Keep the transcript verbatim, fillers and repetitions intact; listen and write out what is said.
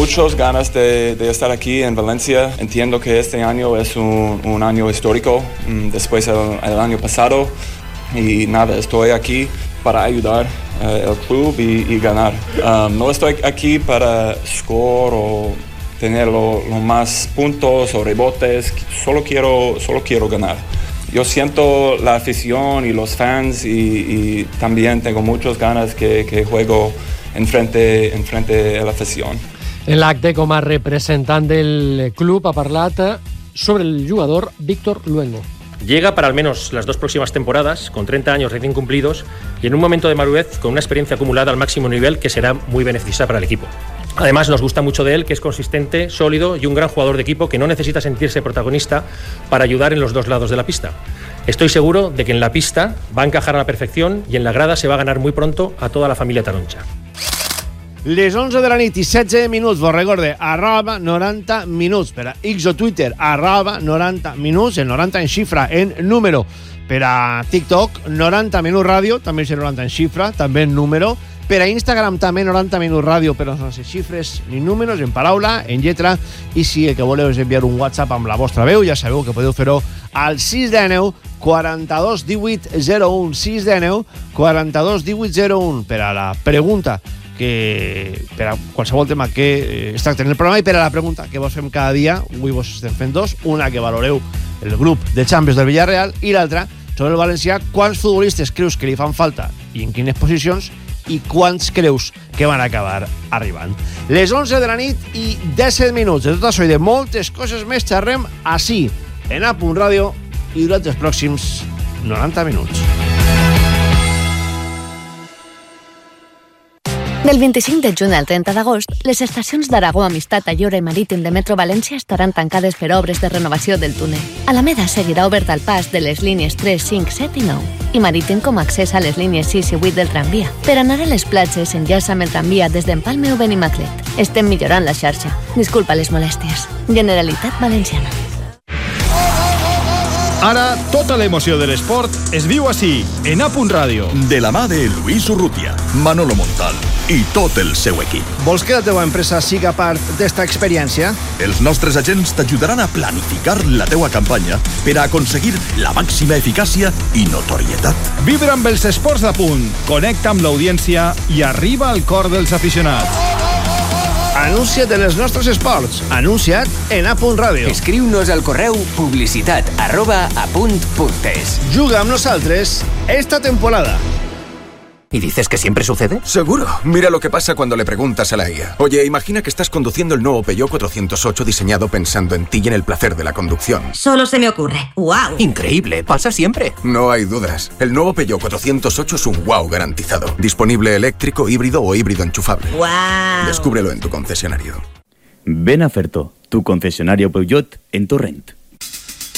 muchas ganas de, de estar aquí en Valencia. Entiendo que este año es un, un año histórico, después del el año pasado. Y nada, estoy aquí para ayudar uh, al club y, y ganar. Um, no estoy aquí para score o tener los lo más puntos o rebotes, solo quiero, solo quiero ganar. Yo siento la afición y los fans y, y también tengo muchas ganas que, que juego enfrente, enfrente de la afición. En l'acte, com a representant del club, ha parlat sobre el jugador Víctor Luengo. Llega para al menos las dos próximas temporadas, con treinta años recién cumplidos y en un momento de madurez con una experiencia acumulada al máximo nivel que será muy beneficiosa para el equipo. Además, nos gusta mucho de él que es consistente, sólido y un gran jugador de equipo que no necesita sentirse protagonista para ayudar en los dos lados de la pista. Estoy seguro de que en la pista va a encajar a la perfección y en la grada se va a ganar muy pronto a toda la familia Taronja. Les onze de la nit i setze minuts, vos recorde, arroba noranta minuts per a X o Twitter, arroba noranta minuts, el noranta en xifra, en número. Per a TikTok, noranta minuts ràdio, també és noranta en xifra, també en número. Per a Instagram també noranta minuts ràdio, però sense xifres ni números, en paraula, en lletra. I si el que voleu és enviar un WhatsApp amb la vostra veu, ja sabeu que podeu fer-ho al sis de nou, quaranta-dos, divuit, zero u, sis de nou, quaranta-dos, divuit, zero u, per a la pregunta que per a qualsevol tema que es tracta en el programa i per a la pregunta que vos fem cada dia. Avui vos estem fent dos, una que valoreu el grup de Champions del Villarreal i l'altra sobre el valencià, quants futbolistes creus que li fan falta i en quines posicions i quants creus que van acabar arribant. Les onze de la nit i disset minuts. De tot això i de moltes coses més xerrem així, en A Punt Ràdio i durant els pròxims noranta minuts. Del vint-i-cinc de juny al trenta d'agost, les estacions d'Aragó, Amistat, Allora i Marítim de Metro València estaran tancades per obres de renovació del túnel. Alameda seguirà obert al pas de les línies tres, cinc, set i nou i Marítim com a accés a les línies sis i vuit del tramvia. Per anar a les platges, enllaça amb el tramvia des d'Empalme o Benimaclet. Estem millorant la xarxa. Disculpa les molèsties. Generalitat Valenciana. Ara, tota l'emoció de l'esport es viu així, en A Punt Ràdio. De la mà de Luis Urrutia, Manolo Montal i tot el seu equip. Vols que la teva empresa siga part d'esta experiència? Els nostres agents t'ajudaran a planificar la teua campanya per a aconseguir la màxima eficàcia i notorietat. Vibra amb els esports d'A Punt, connecta amb l'audiència i arriba al cor dels aficionats. Anuncia't en els nostres esports. Anuncia't en A Punt Ràdio. Escriu-nos al correu publicitat arroba apunt.es. Juga amb nosaltres esta temporada. ¿Y dices que siempre sucede? Seguro. Mira lo que pasa cuando le preguntas a la I A. Oye, imagina que estás conduciendo el nuevo Peugeot cuatrocientos ocho diseñado pensando en ti y en el placer de la conducción. Solo se me ocurre. ¡Wow! Increíble. Pasa siempre. No hay dudas. El nuevo Peugeot cuatrocientos ocho es un wow garantizado. Disponible eléctrico, híbrido o híbrido enchufable. ¡Wow! Descúbrelo en tu concesionario. Ven a Ferto, tu concesionario Peugeot en Torrent.